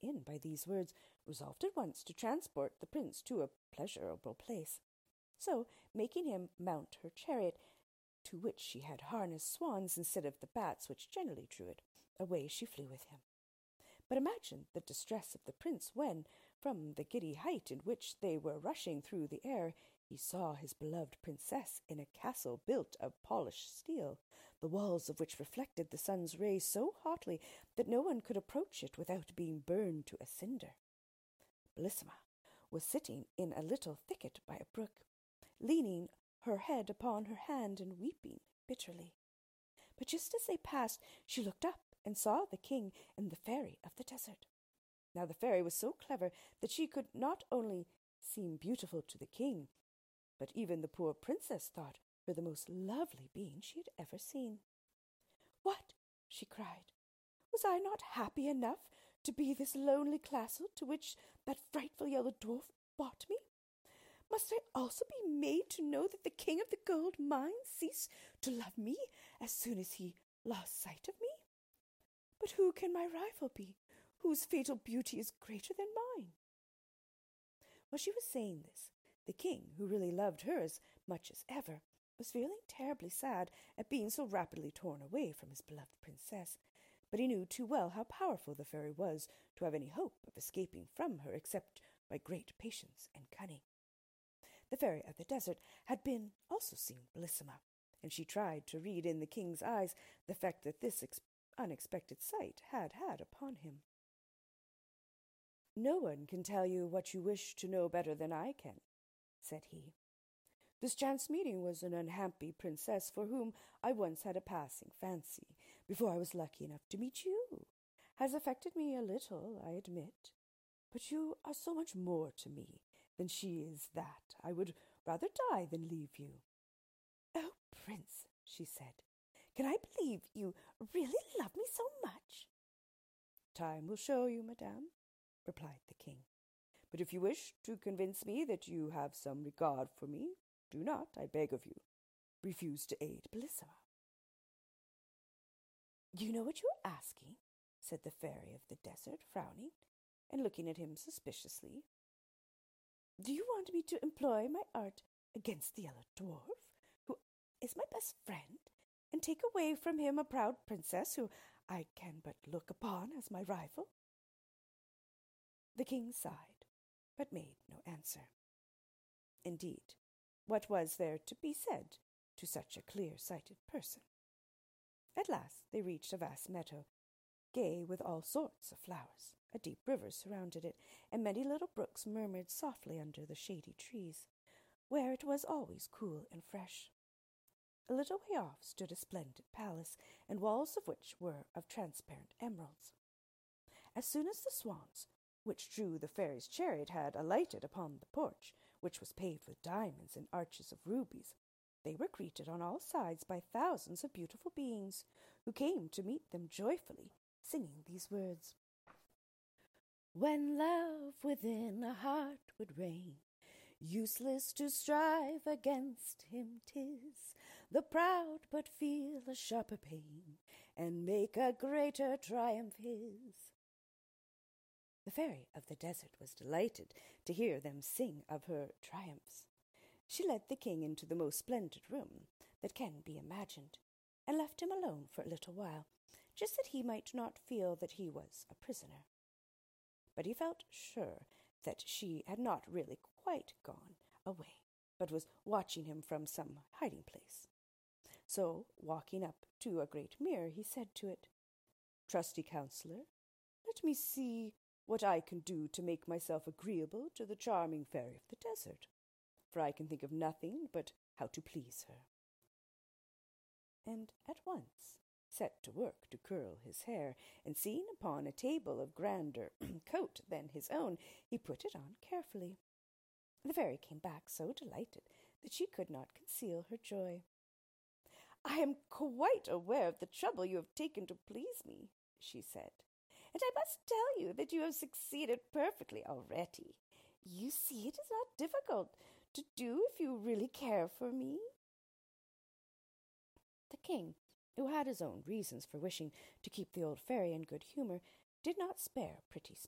in by these words, resolved at once to transport the prince to a pleasurable place. So, making him mount her chariot, to which she had harnessed swans instead of the bats which generally drew it, away she flew with him. But imagine the distress of the prince when, from the giddy height in which they were rushing through the air, he saw his beloved princess in a castle built of polished steel, the walls of which reflected the sun's rays so hotly that no one could approach it without being burned to a cinder. Bellissima was sitting in a little thicket by a brook, leaning her head upon her hand and weeping bitterly. But just as they passed, she looked up and saw the king and the fairy of the desert. Now the fairy was so clever that she could not only seem beautiful to the king, but even the poor princess thought her the most lovely being she had ever seen. "What!" she cried. "Was I not happy enough to be this lonely castle to which that frightful yellow dwarf brought me? Must I also be made to know that the king of the gold mines ceased to love me as soon as he lost sight of me? But who can my rival be, whose fatal beauty is greater than mine?" While she was saying this, the king, who really loved her as much as ever, was feeling terribly sad at being so rapidly torn away from his beloved princess, but he knew too well how powerful the fairy was to have any hope of escaping from her except by great patience and cunning. The fairy of the desert had been also seen Bellissima, and she tried to read in the king's eyes the effect that this unexpected sight had had upon him. "No one can tell you what you wish to know better than I can," said he. "This chance meeting was an unhappy princess for whom I once had a passing fancy, before I was lucky enough to meet you. Has affected me a little, I admit, but you are so much more to me than she is that I would rather die than leave you." "Oh, prince," she said, "can I believe you really love me so much?" "Time will show you, madame," replied the king. "But if you wish to convince me that you have some regard for me, do not, I beg of you, refuse to aid Bellissima." "You know what you are asking?" said the fairy of the desert, frowning and looking at him suspiciously. "Do you want me to employ my art against the yellow dwarf, who is my best friend, and take away from him a proud princess who I can but look upon as my rival?" The king sighed, but made no answer. Indeed, what was there to be said to such a clear-sighted person? At last they reached a vast meadow, gay with all sorts of flowers. A deep river surrounded it, and many little brooks murmured softly under the shady trees, where it was always cool and fresh. A little way off stood a splendid palace, and walls of which were of transparent emeralds. As soon as the swans, which drew the fairy's chariot, had alighted upon the porch, which was paved with diamonds and arches of rubies, they were greeted on all sides by thousands of beautiful beings, who came to meet them joyfully, singing these words: "When love within a heart would reign, useless to strive against him 'tis. The proud but feel a sharper pain, and make a greater triumph his." The fairy of the desert was delighted to hear them sing of her triumphs. She led the king into the most splendid room that can be imagined, and left him alone for a little while, just that he might not feel that he was a prisoner. But he felt sure that she had not really quite gone away, but was watching him from some hiding-place. So, walking up to a great mirror, he said to it, "Trusty counselor, let me see what I can do to make myself agreeable to the charming fairy of the desert, for I can think of nothing but how to please her." And at once set to work to curl his hair, and seeing upon a table of grander coat than his own, he put it on carefully. The fairy came back so delighted that she could not conceal her joy. "I am quite aware of the trouble you have taken to please me," she said, "and I must tell you that you have succeeded perfectly already. You see, it is not difficult to do if you really care for me." The king, who had his own reasons for wishing to keep the old fairy in good humour, did not spare pretty